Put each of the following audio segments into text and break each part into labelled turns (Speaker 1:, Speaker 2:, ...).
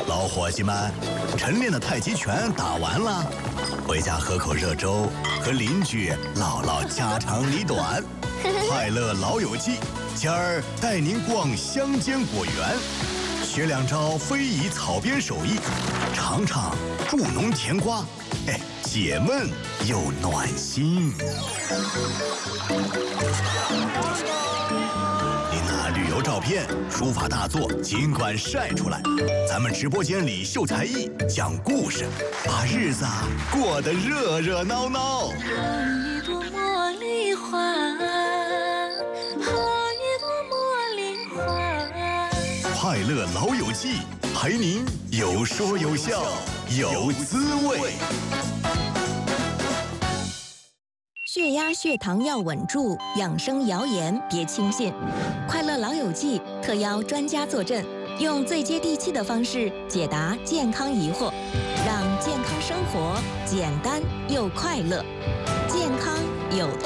Speaker 1: 老伙计们，晨练的太极拳打完了，回家喝口热粥，和邻居唠唠家长里短。快乐老友记，今儿带您逛乡间果园，学2招非遗草编手艺，尝尝助农甜瓜，解闷又暖心。您那旅游照片、书法大作尽管晒出来，咱们直播间里秀才艺、讲故事，把日子过得热热闹闹。
Speaker 2: 好一朵茉莉花，好一朵茉莉花。
Speaker 1: 快乐老友记，陪您有说有笑有滋味。
Speaker 3: 血压、血糖要稳住，养生谣言别轻信。快乐老友记特邀专家坐镇，用最接地气的方式解答健康疑惑，让健康生活简单又快乐，健康有道。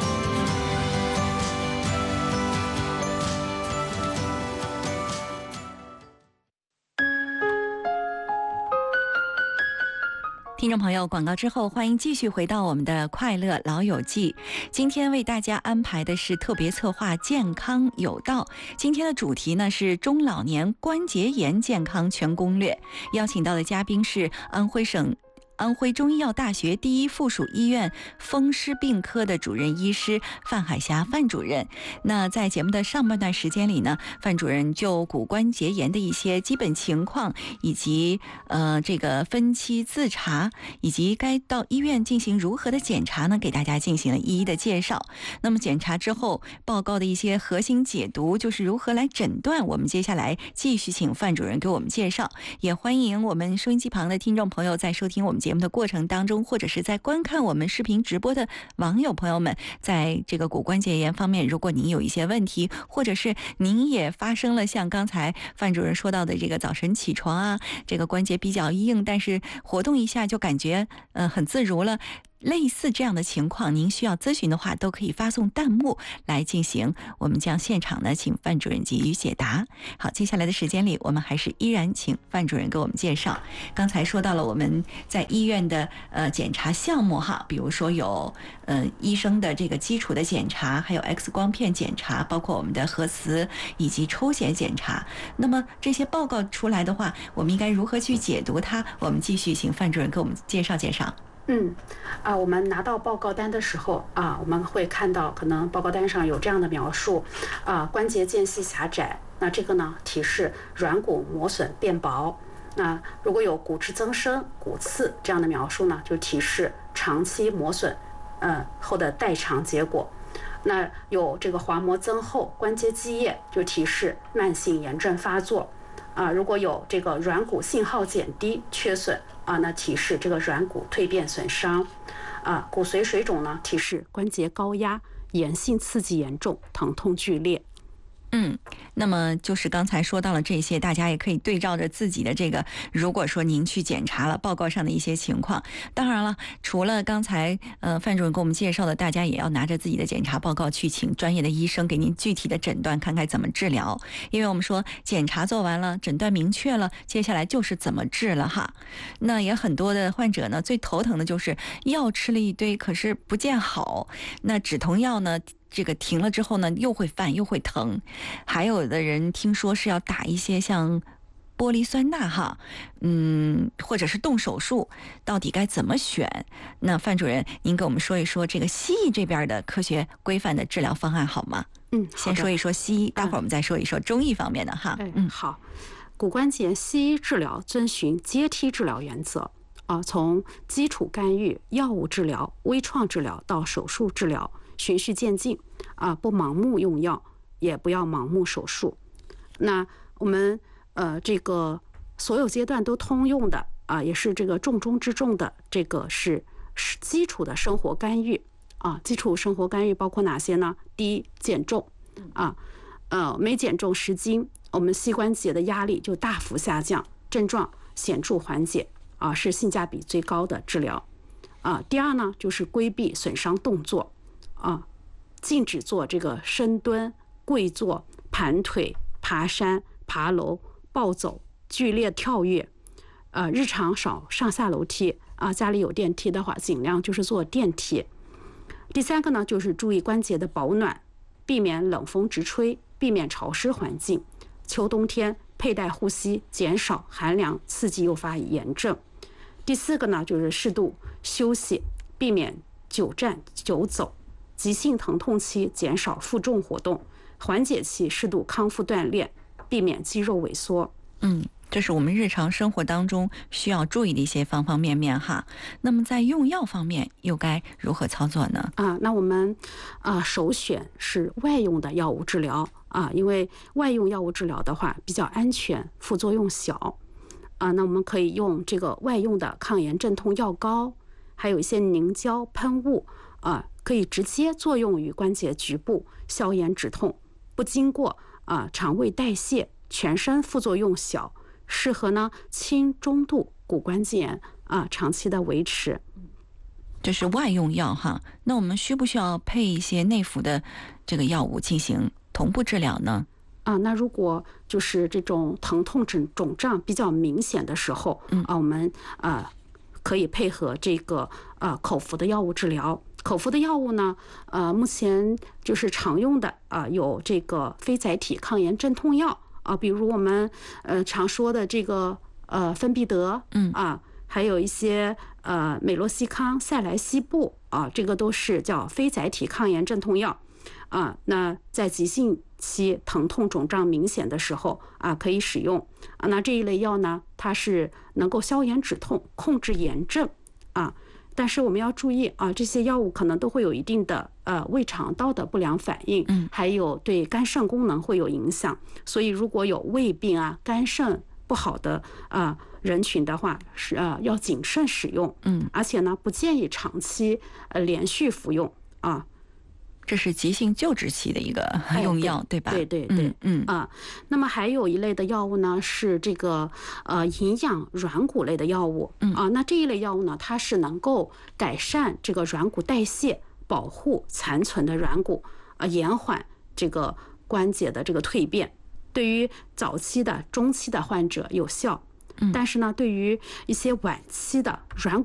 Speaker 4: 听众朋友，广告之后，欢迎继续回到我们的快乐老友记。今天为大家安排的是特别策划健康有道。今天的主题呢是中老年关节炎健康全攻略，邀请到的嘉宾是安徽中医药大学第一附属医院风湿病科的主任医师范海霞范主任。那在节目的上半段时间里呢，范主任就骨关节炎的一些基本情况，以及这个分期自查，以及该到医院进行如何的检查呢，给大家进行了一一的介绍。那么检查之后报告的一些核心解读，就是如何来诊断，我们接下来继续请范主任给我们介绍。也欢迎我们收音机旁的听众朋友在收听我们节目的过程当中，或者是在观看我们视频直播的网友朋友们，在这个骨关节炎方面，如果您有一些问题，或者是您也发生了像刚才范主任说到的这个早晨起床啊，这个关节比较硬，但是活动一下就感觉很自如了，类似这样的情况，您需要咨询的话，都可以发送弹幕来进行，我们将现场呢请范主任给予解答。好，接下来的时间里，我们还是依然请范主任给我们介绍。刚才说到了我们在医院的检查项目哈，比如说有医生的这个基础的检查，还有 X 光片检查，包括我们的核磁以及抽血检查。那么这些报告出来的话，我们应该如何去解读它？我们继续请范主任给我们介绍介绍。
Speaker 5: 我们拿到报告单的时候我们会看到可能报告单上有这样的描述关节间隙狭窄，那这个呢提示软骨磨损变薄。那如果有骨质增生、骨刺这样的描述呢，就提示长期磨损后的代偿结果。那有这个滑膜增厚、关节积液，就提示慢性炎症发作。如果有这个软骨信号减低、缺损那提示这个软骨蜕变损伤。骨髓水肿呢，提示关节高压、炎性刺激严重、疼痛剧烈。
Speaker 4: 那么就是刚才说到了这些，大家也可以对照着自己的这个，如果说您去检查了报告上的一些情况，当然了，除了刚才范主任给我们介绍的，大家也要拿着自己的检查报告去请专业的医生给您具体的诊断，看看怎么治疗。因为我们说检查做完了，诊断明确了，接下来就是怎么治了哈。那也很多的患者呢，最头疼的就是药吃了一堆，可是不见好。那止痛药呢，这个停了之后呢，又会犯又会疼。还有的人听说是要打一些像玻璃酸钠哈，或者是动手术，到底该怎么选？那范主任，您给我们说一说这个西医这边的科学规范的治疗方案好吗？先说一说西医，待会儿我们再说一说中医方面的哈。
Speaker 5: 好，骨关节西医治疗遵循阶梯治疗原则从基础干预、药物治疗、微创治疗到手术治疗，循序渐进不盲目用药，也不要盲目手术。那我们这个所有阶段都通用的也是这个重中之重的，这个是基础的生活干预基础生活干预包括哪些呢？第一，减重每减重10斤，我们膝关节的压力就大幅下降，症状显著缓解是性价比最高的治疗第二呢，就是规避损伤动作禁止做这个深蹲、跪坐、盘腿、爬山、爬楼、暴走、 剧烈跳跃，日常少上下楼梯啊，家里有电梯的话，尽量就是坐电梯。第3个呢，就是注意关节的保暖，避免冷风直吹，避免潮湿环境。秋冬天佩戴护膝，减少寒凉刺激诱发炎症。第4个呢，就是适度休息，避免久站久走。急性疼痛期减少负重活动，缓解期适度康复锻炼，避免肌肉萎缩。
Speaker 4: 这是我们日常生活当中需要注意的一些方方面面哈。那么在用药方面又该如何操作呢？
Speaker 5: 那我们首选是外用的药物治疗因为外用药物治疗的话比较安全，副作用小那我们可以用这个外用的抗炎镇痛药膏，还有一些凝胶喷雾可以直接作用于关节局部，消炎止痛，不经过肠胃代谢，全身副作用小，适合呢轻中度骨关节炎长期的维持。
Speaker 4: 这是外用药哈，那我们需不需要配一些内服的这个药物进行同步治疗呢？
Speaker 5: 那如果就是这种疼痛肿胀比较明显的时候，我们可以配合这个口服的药物治疗。口服的药物呢，目前就是常用的有这个非甾体抗炎镇痛药比如我们常说的这个芬必得还有一些美洛西康、塞来西布这个都是叫非甾体抗炎镇痛药那在急性期疼痛肿胀明显的时候可以使用那这一类药呢，它是能够消炎止痛、控制炎症但是我们要注意这些药物可能都会有一定的胃肠道的不良反应，还有对肝肾功能会有影响。所以如果有胃病肝肾不好的人群的话，是要谨慎使用。而且呢，不建议长期连续服用
Speaker 4: 这是急性救治期的一个用药，对吧？
Speaker 5: 对，那么还有一类的药物呢，是这个营养软骨类的药物那这一类药物呢，它是能够改善这个软骨代谢，保护残存的软骨延缓这个关节的这个蜕变，对于早期的、中期的患者有效。但是呢，对于一些晚期的软骨